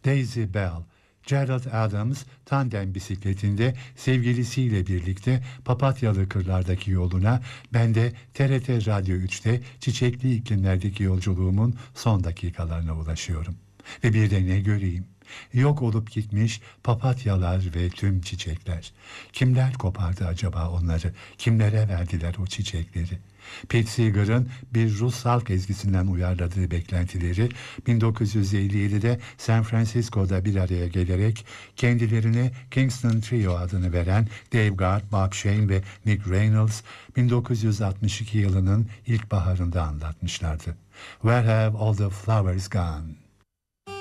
Daisy Bell, Gerald Adams tandem bisikletinde sevgilisiyle birlikte Papatyalı kırlardaki yoluna, ben de TRT Radyo 3'te çiçekli iklimlerdeki yolculuğumun son dakikalarına ulaşıyorum. Ve bir de ne göreyim? Yok olup gitmiş papatyalar ve tüm çiçekler. Kimler kopardı acaba onları? Kimlere verdiler o çiçekleri? Pete Seeger'ın bir Rus halk ezgisinden uyarladığı beklentileri 1957'de San Francisco'da bir araya gelerek kendilerine Kingston Trio adını veren Dave Gard, Bob Shane ve Nick Reynolds 1962 yılının ilkbaharında anlatmışlardı. Where have all the flowers gone?